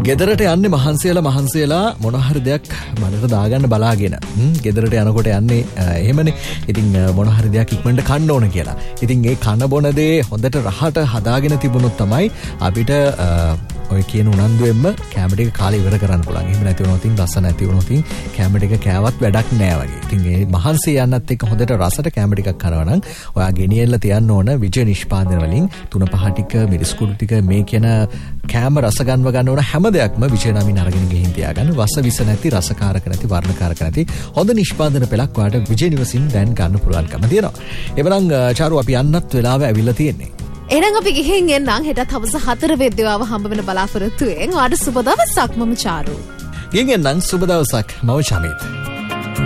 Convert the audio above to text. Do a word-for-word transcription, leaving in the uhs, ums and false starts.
ගෙදරට යන්නේ මහන්සියලා මහන්සියලා මොන හරි දෙයක් මනට දාගන්න බලාගෙන. ගෙදරට යනකොට යන්නේ එහෙමනේ. ඉතින් මොන හරි දෙයක් ඉක්මනට කන්න ඕන කියලා. ඉතින් ඒ කන බොන දේ හොඳට රහට හදාගෙන තිබුණොත් තමයි අපිට ඔය කියන උනන්දුවෙන්ම කැම ටික කාලේ ඉවර කරන්න පුළුවන්. එහෙම නැති වුණොත් රස නැති වුණොත් කැම ටික කෑවත් වැඩක් නෑ වගේ. ඉතින් මේ මහන්සිය යන්නත් එක්ක හොඳට රසට කැම ටිකක් කරනවා නම් ඔයා ගෙනියලා තියන්න ඕන විජය නිෂ්පාදන වලින් තුන පහ ටික මිරිස් කුඩු ටික මේ කියන කැම රස ගන්ව ගන්න ඕන හැම දෙයක්ම විජය නමින් අරගෙන ගිහින් තියාගන්න. වස විස නැති රසකාරක නැති වර්ණකාරක නැති හොඳ නිෂ්පාදන පෙළක් ඔයාට විජය නිවසින් දැන් ගන්න පුළුවන්කම තියෙනවා. එවනම් චාරු අපි යන්නත් වෙලාව ඇවිල්ලා තියෙන්නේ. එහෙනම් අපි ගිහින් එන්නම්. හෙටත් හවස හතර වෙද්දිවාව හම්බ වෙන බලාපොරොත්තුවෙන්. ඔයාට සුබ දවසක් මම චාරු. ගිහින් එන්නම් සුබ දවසක් මම චමිත්.